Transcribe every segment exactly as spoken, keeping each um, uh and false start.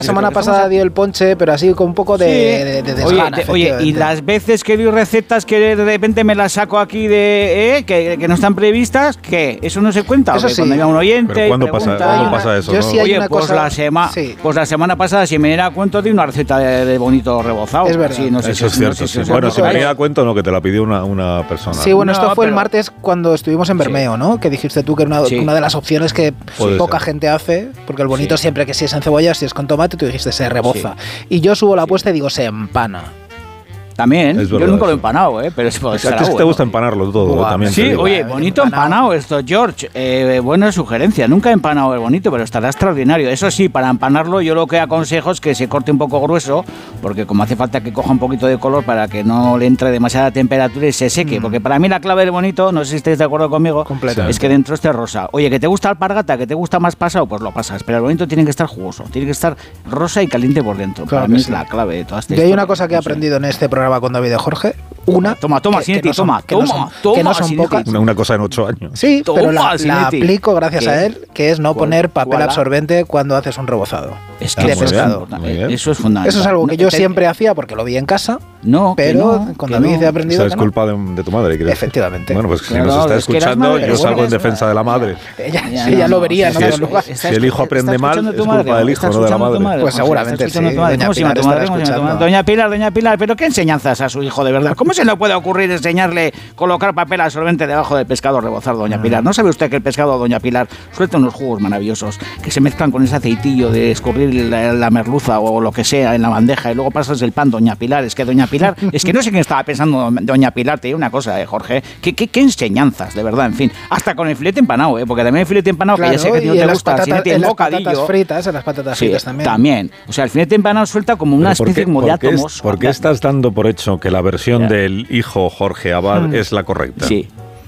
La semana pasada dio el ponche, pero así con un poco de, sí. de, de desgana. Oye, oye, y las veces que doy recetas que de repente me las saco aquí de eh, que, que no están previstas, ¿qué? ¿Eso no se cuenta? Eso sí. Cuando llega un oyente ¿Pero cuándo, pregunta, pasa, ¿cuándo pasa eso? Yo ¿no? sí hay oye, una pues, cosa, la sema, sí. pues la semana pasada, si me diera cuento de una receta de, de bonito rebozado. Es verdad. Sí, no sé eso si, es cierto, no sé sí. si Bueno, si me es da cuento, no, que te la pidió una, una persona. Sí, bueno, esto no, fue pero... el martes cuando estuvimos en Bermeo, sí. ¿no? Que dijiste tú que era una, sí. una de las opciones que Puede poca ser. gente hace, porque el bonito sí. siempre que si es en cebolla, si es con tomate, tú dijiste se reboza. Sí. Y yo subo la apuesta y digo se empana. También, es yo verdad, nunca lo he sí. empanado, ¿eh? Pero es pues, a ti sí te gusta empanarlo todo, Buah, también. Sí, digo. oye, bonito empanado, empanado esto, George. Eh, buena sugerencia. Nunca he empanado el bonito, pero estará extraordinario. Eso sí, para empanarlo yo lo que aconsejo es que se corte un poco grueso, porque como hace falta que coja un poquito de color para que no le entre demasiada temperatura y se seque. Mm. Porque para mí la clave del bonito, no sé si estáis de acuerdo conmigo, es que dentro esté rosa. Oye, que te gusta alpargata, que te gusta más pasado, pues lo pasas. Pero el bonito tiene que estar jugoso, tiene que estar rosa y caliente por dentro. Claro para mí sí. es la clave de todas estas. Y hay una cosa que he aprendido en este programa con David y Jorge. Una. Toma, toma, que, Sinetti, que no son, toma, que no son, toma, toma, que no son pocas. Una, una cosa en ocho años. Sí, toma, pero la, la Sinetti. aplico gracias ¿Qué? a él, que es no poner papel ¿Cuál? absorbente cuando haces un rebozado. Es que de eso, pescado. Es, eso es fundamental. Eso es algo que no, yo te, siempre hacía porque lo vi en casa. No, pero no, con David no. he aprendido. Esa es que culpa no. de, de tu madre, ¿crees? Efectivamente. Bueno, pues claro, si nos está es que escuchando, madre, yo salgo bueno, en defensa de la madre. Ella, ya, sí, no, ya lo no, vería si en otro el, lugar. si el hijo aprende mal, es culpa madre, del hijo, no de la madre. madre Pues seguramente sí. ¿Cómo se llama tu madre? Doña Pilar, doña Pilar, pero ¿qué enseñanzas a su hijo de verdad? ¿Cómo se le puede ocurrir enseñarle colocar papel absorbente debajo del pescado rebozado, doña Pilar? ¿No sabe usted que el pescado, doña Pilar, suelta unos jugos maravillosos que se mezclan con ese aceitillo de escurrir la, la merluza o lo que sea en la bandeja y luego pasas el pan, doña Pilar? Es que doña Pilar, es que no sé quién estaba pensando doña Pilar, te digo una cosa, eh, Jorge, ¿Qué, qué, qué enseñanzas, de verdad, en fin, hasta con el filete empanado, eh, porque también el filete empanado, claro, que ya sé que a ti no te gusta, patatas, si tiene bocadillo. En las patatas fritas, en las patatas sí, fritas también. También, o sea, el filete empanado suelta como una ¿Por especie qué, como de por qué átomos. Es, ¿Por qué estás dando por hecho que la versión ya. del hijo Jorge Abad hmm. es la correcta? Sí.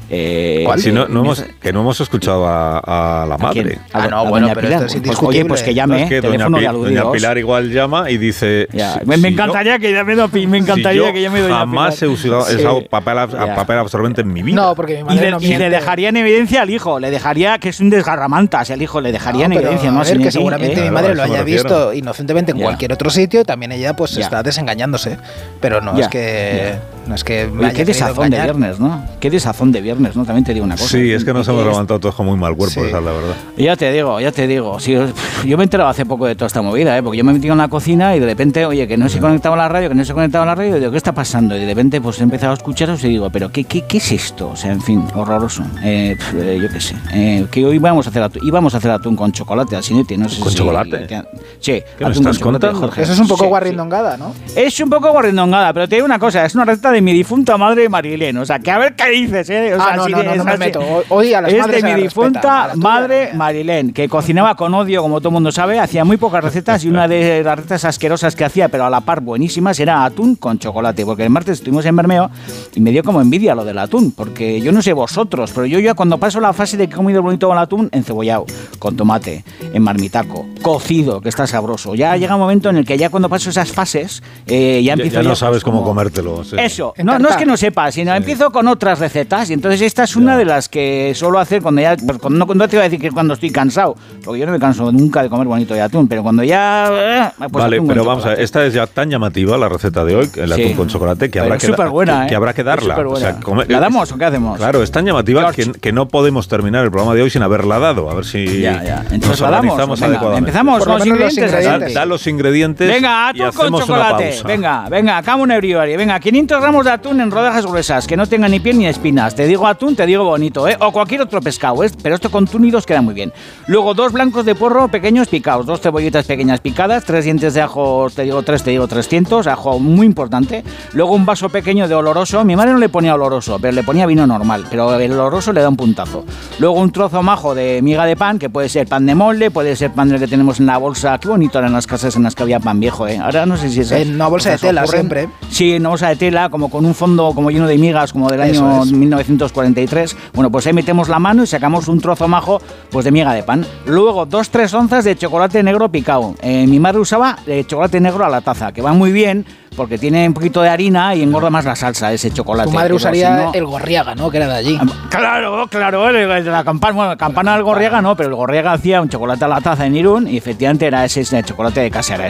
Eh, si no, no hemos, que no hemos escuchado a, a la madre. ¿A ah, no, bueno, pero Pilar. esto es indiscutible. Oye, pues que llame, no, es que teléfono doña, de doña Pilar igual llama y dice... Ya, si, me, me si encantaría yo, que llame, me encantaría si que llame doña jamás Pilar. he usado, Sí. he usado papel, a, papel absorbente en mi vida. No, porque mi madre y le, no y le dejaría en evidencia al hijo, le dejaría que es un desgarramantas, el hijo le dejaría no, en evidencia. A ¿no? ver, que Sin seguramente ¿eh? mi madre claro, lo haya visto inocentemente en ya. cualquier otro sitio y también ella pues ya. está desengañándose. Pero no ya. es que... Ya. No es que Oye, qué desazón de viernes, ¿no? Qué desazón de viernes, ¿no? También te digo una cosa. Sí, es que nos hemos es... levantado todos con muy mal cuerpo, sí. esa es la verdad. Ya te digo, ya te digo. Sí, yo me he enterado hace poco de toda esta movida, ¿eh? Porque yo me he metido en la cocina y de repente, oye, que no se conectaba a la radio, que no se conectaba a la radio, y digo, ¿qué está pasando? Y de repente pues he empezado a escucharos y digo, ¿pero qué, qué, qué es esto? O sea, en fin, horroroso. Eh, eh, yo qué sé. Eh, que hoy íbamos a hacer atún, íbamos a hacer atún con chocolate al Sinetti, no sé ¿Con si, chocolate? Que, sí, ¿Qué me estás contando? Jorge. Eso es un poco sí, guarrindongada, ¿no? Es un poco guarrindongada, pero te digo una cosa, es una receta de mi difunta madre Marilén. O sea, que a ver qué dices, ¿eh? O sea, ah, no, si no, de, no, no me así, meto. Hoy a las es madres de mi se las difunta respeta, madre tuya, Marilén, que cocinaba con odio, como todo el mundo sabe, hacía muy pocas recetas y una de las recetas asquerosas que hacía, pero a la par buenísimas, era atún con chocolate. Porque el martes estuvimos en Bermeo y me dio como envidia lo del atún, porque yo no sé vosotros, pero yo ya cuando paso la fase de que he comido el bonito con el atún, encebollado, con tomate, en marmitaco, cocido, que está sabroso. Ya llega un momento en el que ya cuando paso esas fases, eh, ya empiezo ya, ya ya, no sabes como, cómo comértelo. Sí. Eso, no, no es que no sepa, sino sí. empiezo con otras recetas y entonces esta es una ya. de las que suelo hacer cuando ya, cuando, no, no te voy a decir que cuando estoy cansado, porque yo no me canso nunca de comer bonito de atún, pero cuando ya... Eh, pues vale, pero vamos chocolate. a ver, esta es ya tan llamativa la receta de hoy, el atún sí. con chocolate, que habrá que, da, buena, que, ¿eh? que habrá que darla. O sea, come, ¿La damos o qué hacemos? Claro, es tan llamativa que, que no podemos terminar el programa de hoy sin haberla dado, a ver si ya, ya. Entonces nos la organizamos damos. Venga, empezamos con los ingredientes. Los ingredientes. Da, da los ingredientes venga, atún y hacemos con chocolate. Una pausa. Venga, venga, come un everybody. Venga, quinientos gramos de atún en rodajas gruesas, que no tengan ni piel ni espinas. Te digo atún, te digo bonito, ¿eh? O cualquier otro pescado, ¿eh? Pero esto con túnidos queda muy bien. Luego, dos blancos de puerro pequeños picados, dos cebollitas pequeñas picadas, tres dientes de ajo, te digo tres, te digo trescientos, ajo muy importante. Luego un vaso pequeño de oloroso. Mi madre no le ponía oloroso, pero le ponía vino normal, pero el oloroso le da un puntazo. Luego un trozo majo de miga de pan, que puede ser pan de molde, puede ser pan del que tenemos en la bolsa. Qué bonito eran las casas en las que había pan viejo, ¿eh? Ahora no sé si es... En una bolsa de tela ocurren. Siempre. Sí, en una bolsa de tela, como con un fondo como lleno de migas, como del año mil novecientos cuarenta y tres. Bueno, pues ahí metemos la mano y sacamos un trozo majo pues de miga de pan. Luego, dos, tres onzas de chocolate negro picado. Eh, mi madre usaba eh, chocolate negro a la taza, que va muy bien porque tiene un poquito de harina y engorda más la salsa, ese chocolate. Tu madre pero usaría si no... el Gorriaga, ¿no? Que era de allí. Claro, claro, el, el de la campana, bueno, campana del Gorriaga no, pero el Gorriaga hacía un chocolate a la taza en Irún y efectivamente era ese, ese chocolate de casera.